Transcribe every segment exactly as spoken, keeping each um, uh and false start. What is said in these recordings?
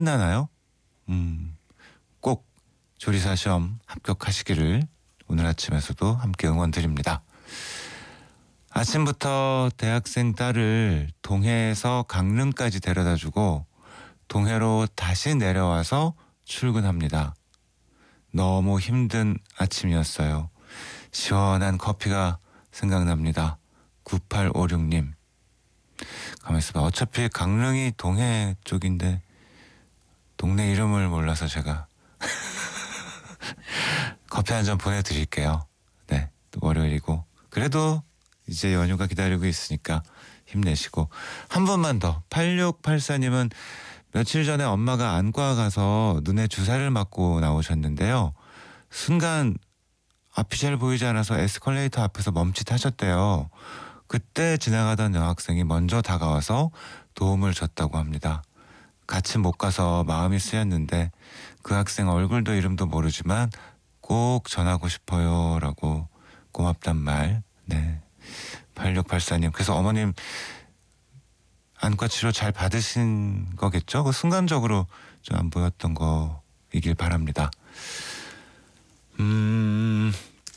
끝나나요? 음, 꼭 조리사 시험 합격하시기를 오늘 아침에서도 함께 응원드립니다. 아침부터 대학생 딸을 동해에서 강릉까지 데려다주고 동해로 다시 내려와서 출근합니다. 너무 힘든 아침이었어요. 시원한 커피가 생각납니다. 구팔오육 님. 가만히 있어봐. 어차피 강릉이 동해 쪽인데 동네 이름을 몰라서 제가 커피 한 잔 보내드릴게요. 네, 또 월요일이고 그래도 이제 연휴가 기다리고 있으니까 힘내시고. 한 분만 더. 팔육팔사 님은 며칠 전에 엄마가 안과 가서 눈에 주사를 맞고 나오셨는데요. 순간 앞이 잘 보이지 않아서 에스컬레이터 앞에서 멈칫하셨대요. 그때 지나가던 여학생이 먼저 다가와서 도움을 줬다고 합니다. 같이 못 가서 마음이 쓰였는데 그 학생 얼굴도 이름도 모르지만 꼭 전하고 싶어요 라고 고맙단 말. 네, 팔육팔사 님. 그래서 어머님 안과 치료 잘 받으신 거겠죠? 그 순간적으로 좀 안 보였던 거이길 바랍니다. 음,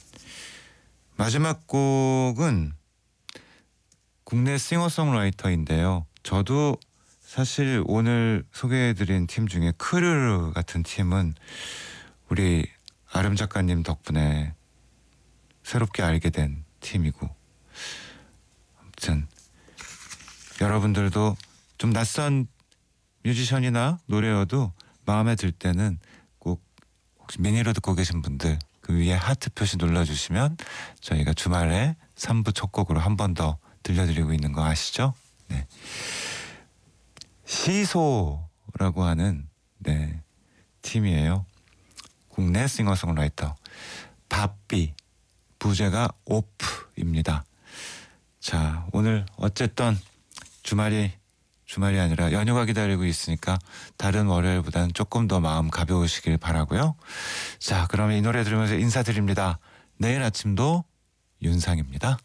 마지막 곡은 국내 싱어송라이터인데요. 저도 사실 오늘 소개해드린 팀 중에 크르르 같은 팀은 우리 아름 작가님 덕분에 새롭게 알게 된 팀이고, 아무튼 여러분들도 좀 낯선 뮤지션이나 노래여도 마음에 들 때는 꼭 혹시 미니로 듣고 계신 분들 그 위에 하트 표시 눌러주시면 저희가 주말에 삼 부 첫 곡으로 한 번 더 들려드리고 있는 거 아시죠? 네. 시소라고 하는 네, 팀이에요. 국내 싱어송라이터 바삐, 부제가 오프입니다. 자, 오늘 어쨌든 주말이 주말이 아니라 연휴가 기다리고 있으니까 다른 월요일보다는 조금 더 마음 가벼우시길 바라고요. 자, 그러면 이 노래 들으면서 인사드립니다. 내일 아침도 윤상입니다.